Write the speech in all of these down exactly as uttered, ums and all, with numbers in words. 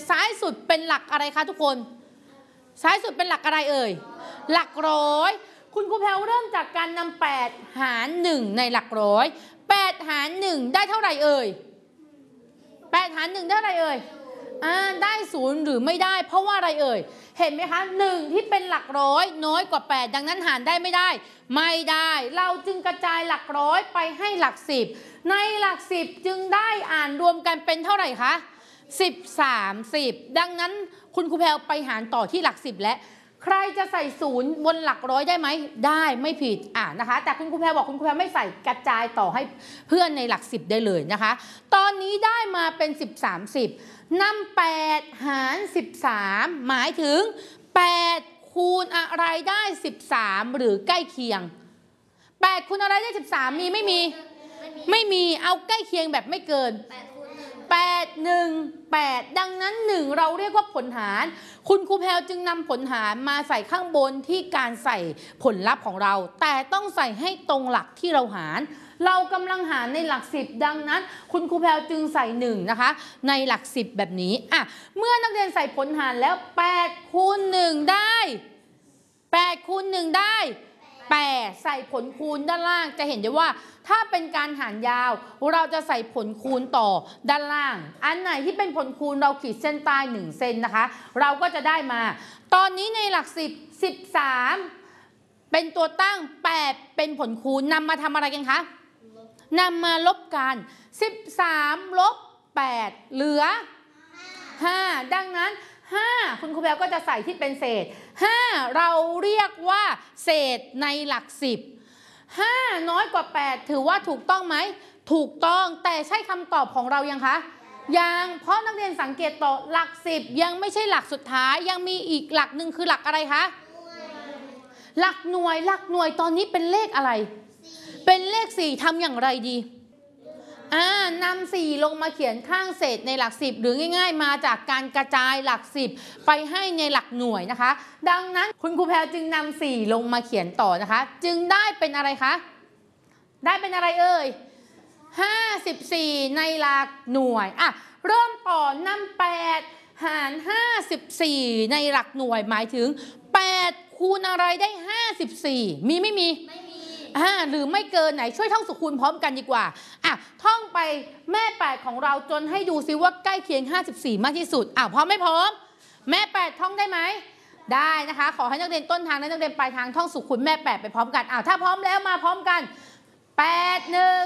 ซ้ายสุดเป็นหลักอะไรคะทุกคนซ้ายสุดเป็นหลักอะไรเอ่ยหลักร้อยคุณครูแพรวเริ่มจากการนำแปดหารหนึ่งในหลักร้อยแปดหารหนึ่งได้เท่าไหร่เอ่ยแปดหารหนึ่งได้เท่าไหร่เอ่ยอ่าได้ศูนย์หรือไม่ได้เพราะว่าอะไรเอ่ยเห็นไหมคะหนึ่งที่เป็นหลักร้อยน้อยกว่าแปดดังนั้นหารได้ไม่ได้ไม่ได้เราจึงกระจายหลักร้อยไปให้หลักสิบในหลักสิบจึงได้อ่านรวมกันเป็นเท่าไหร่คะสิบ สามสิบดังนั้นคุณครูแพรวไปหารต่อที่หลักสิบและใครจะใส่ศูนย์บนหลักร้อยได้ไหมได้ไม่ผิดอ่ะนะคะแต่คุณครูแพรวบอกคุณครูแพรวไม่ใส่กระจายต่อให้เพื่อนในหลักสิบได้เลยนะคะตอนนี้ได้มาเป็นสิบ สามสิบนำแปดหารสิบสามหมายถึงแปดคูณอะไรได้สิบสามหรือใกล้เคียงแปดคูณอะไรได้สิบสามมีไม่มีไม่มีเอาใกล้เคียงแบบไม่เกินแปด หนึ่ง แปดดังนั้นหนึ่งเราเรียกว่าผลหารคุณครูแพรวจึงนำผลหารมาใส่ข้างบนที่การใส่ผลลัพธ์ของเราแต่ต้องใส่ให้ตรงหลักที่เราหารเรากำลังหารในหลักสิบดังนั้นคุณครูแพรวจึงใส่หนึ่งนะคะในหลักสิบแบบนี้อ่ะเมื่อนักเรียนใส่ผลหารแล้วแปดคูณหนึ่งได้แปดคูณหนึ่งได้แปดใส่ผลคูณด้านล่างจะเห็นได้ว่าถ้าเป็นการหารยาวเราจะใส่ผลคูณต่อด้านล่างอันไหนที่เป็นผลคูณเราขีดเส้นใต้หนึ่งเซนนะคะเราก็จะได้มาตอนนี้ในหลักสิบ สิบสามเป็นตัวตั้งแปดเป็นผลคูณนำมาทำอะไรกันคะนำมาลบกันสิบสามลบแปดเหลือห้าดังนั้นห้าคุณครูแพรวก็จะใส่ที่เป็นเศษห้าเราเรียกว่าเศษในหลักสิบห้าน้อยกว่าแปดถือว่าถูกต้องไหมถูกต้องแต่ใช่คำตอบของเรายังคะยังเพราะนักเรียนสังเกตต่อหลักสิบยังไม่ใช่หลักสุดท้ายยังมีอีกหลักหนึ่งคือหลักอะไรคะหลักหน่วยหลักหน่วยตอนนี้เป็นเลขอะไรเป็นเลขสี่ทำอย่างไรดีอ่านำสี่ลงมาเขียนข้างเศษในหลักสิบหรือง่ายๆมาจากการกระจายหลักสิบไปให้ในหลักหน่วยนะคะดังนั้นคุณครูแพรวจึงนำสี่ลงมาเขียนต่อนะคะจึงได้เป็นอะไรคะได้เป็นอะไรเอ่ยห้าสิบสี่ในหลักหน่วยอ่ะเริ่มต่อนำแปดหารห้าสิบสี่ในหลักหน่วยหมายถึงแปดคูณอะไรได้ห้าสิบสี่มีไม่มีไม่มีอ่าหรือไม่เกินไหนช่วยท่องสุขคูณพร้อมกันดีกว่าอ่ะท่องไปแม่แปดของเราจนให้ดูซิว่าใกล้เคียงห้าสิบสี่มากที่สุดอ่ะพร้อมไม่พร้อมแม่แปดท่องได้ไหมได้นะคะขอให้นักเรียนต้นทางและนักเรียนปลายทางท่องสุขคูณแม่แปดไปพร้อมกันอ่ะถ้าพร้อมแล้วมาพร้อมกันแปด หนึ่ง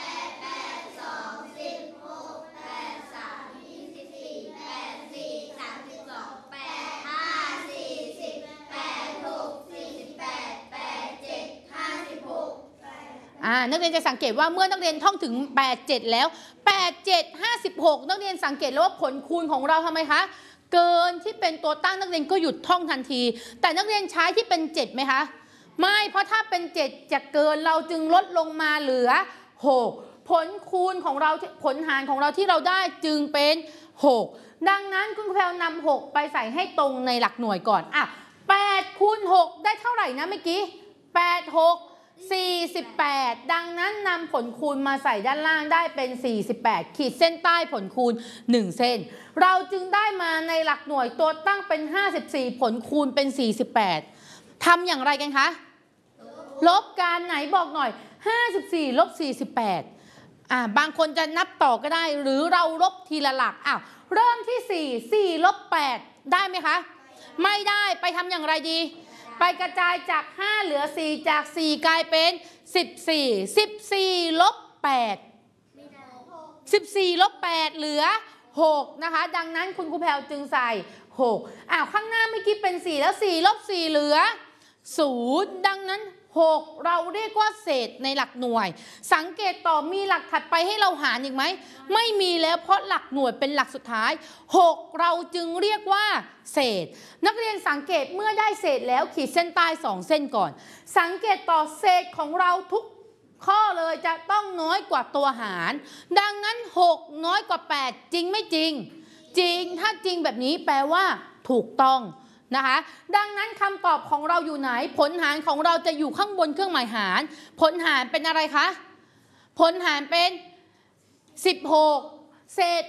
นักเรียนจะสังเกตว่าเมื่อนักเรียนท่องถึงแปด เจ็ดแล้วแปด เจ็ด ห้าสิบหกนักเรียนสังเกตแล้วว่าผลคูณของเราทำไมคะเกินที่เป็นตัวตั้งนักเรียนก็หยุดท่องทันทีแต่นักเรียนใช้ที่เป็นเจ็ดไหมคะไม่เพราะถ้าเป็นเจ็ดจะเกินเราจึงลดลงมาเหลือหกผลคูณของเราผลหารของเราที่เราได้จึงเป็นหกดังนั้นคุณครูแพรวนำหกไปใส่ให้ตรงในหลักหน่วยก่อนอ่ะแปดคูณหกได้เท่าไหร่นะเมื่อกี้แปด หกสี่สิบแปดดังนั้นนำผลคูณมาใส่ด้านล่างได้เป็นสี่สิบแปดขีดเส้นใต้ผลคูณหนึ่งเส้นเราจึงได้มาในหลักหน่วยตัวตั้งเป็นห้าสิบสี่ผลคูณเป็นสี่สิบแปดทำอย่างไรกันคะลบการไหนบอกหน่อยห้าสิบสี่ลบสี่สิบแปดอ่าบางคนจะนับต่อก็ได้หรือเราลบทีละหลักอ้าวเริ่มที่สี่ สี่ลบแปดได้ไหมคะไม่ได้ไปทำอย่างไรดีไปกระจายจากห้าเหลือสี่จากสี่กลายเป็นสิบสี่ สิบสี่ลบแปด สิบสี่ลบแปดเหลือหกนะคะดังนั้นคุณครูแพรวจึงใส่หกอ้าวข้างหน้าเมื่อกี้เป็นสี่แล้วสี่ลบสี่เหลือศูนย์ดังนั้นหกเราเรียกว่าเศษในหลักหน่วยสังเกตต่อมีหลักถัดไปให้เราหารอีกไหมไม่มีแล้วเพราะหลักหน่วยเป็นหลักสุดท้ายหกเราจึงเรียกว่าเศษนักเรียนสังเกตเมื่อได้เศษแล้วขีดเส้นใต้สองเส้นก่อนสังเกตต่อเศษของเราทุกข้อเลยจะต้องน้อยกว่าตัวหารดังนั้นหกน้อยกว่าแปดจริงไม่จริงจริงถ้าจริงแบบนี้แปลว่าถูกต้องนะคะดังนั้นคำตอบของเราอยู่ไหนผลหารของเราจะอยู่ข้างบนเครื่องหมายหารผลหารเป็นอะไรคะผลหารเป็นสิบหกเศษ